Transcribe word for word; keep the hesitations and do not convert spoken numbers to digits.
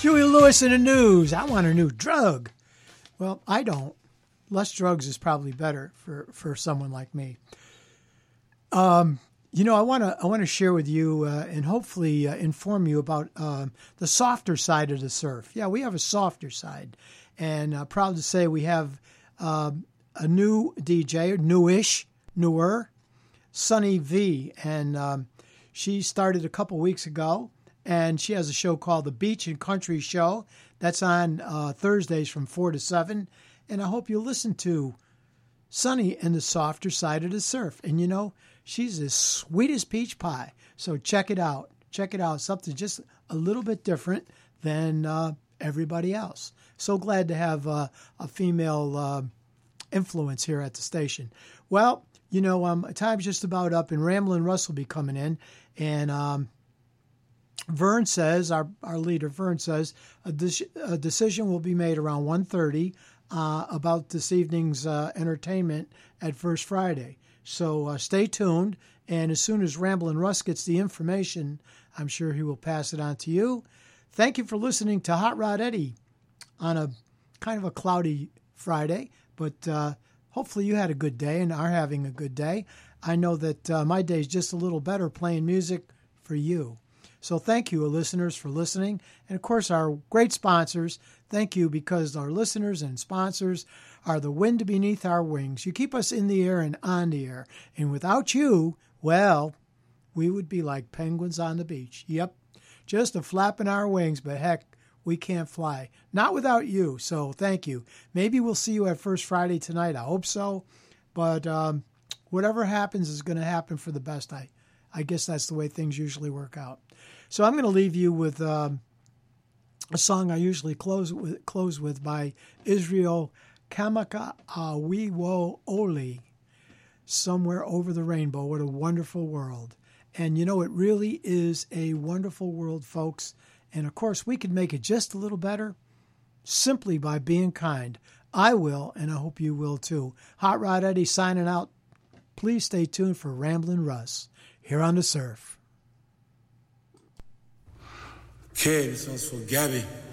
Huey Lewis in the news. I want a new drug. Well, I don't. Less drugs is probably better for, for someone like me. Um, you know, I want to I want to share with you uh, and hopefully uh, inform you about um, the softer side of the surf. Yeah, we have a softer side, and uh, proud to say we have uh, a new D J, newish, newer, Sunny V, and um, she started a couple weeks ago, and she has a show called The Beach and Country Show. That's on uh, Thursdays from four to seven, and I hope you listen to Sunny and the softer side of the surf. And you know, she's as sweet as peach pie. So check it out. Check it out. Something just a little bit different than uh, everybody else. So glad to have uh, a female uh, influence here at the station. Well, you know, um, time's just about up, and Ramblin' Russ will be coming in. And um, Vern says, our, our leader, Vern says, a, de- a decision will be made around one thirty uh, about this evening's uh, entertainment at First Friday. So uh, stay tuned, and as soon as Ramblin' Russ gets the information, I'm sure he will pass it on to you. Thank you for listening to Hot Rod Eddie on a kind of a cloudy Friday, but uh, hopefully you had a good day and are having a good day. I know that uh, my day is just a little better playing music for you. So thank you, listeners, for listening. And, of course, our great sponsors, thank you, because our listeners and sponsors are the wind beneath our wings. You keep us in the air and on the air. And without you, well, we would be like penguins on the beach. Yep, just a flapping our wings, but heck, we can't fly. Not without you, so thank you. Maybe we'll see you at First Friday tonight. I hope so. But um, whatever happens is going to happen for the best. I, I guess that's the way things usually work out. So I'm going to leave you with um, a song I usually close with, close with by Israel Kamaka Awiwo Oli, Somewhere Over the Rainbow. What a wonderful world. And, you know, it really is a wonderful world, folks. And, of course, we can make it just a little better simply by being kind. I will, and I hope you will, too. Hot Rod Eddie signing out. Please stay tuned for Ramblin' Russ here on the surf. Okay, this one's for Gabby.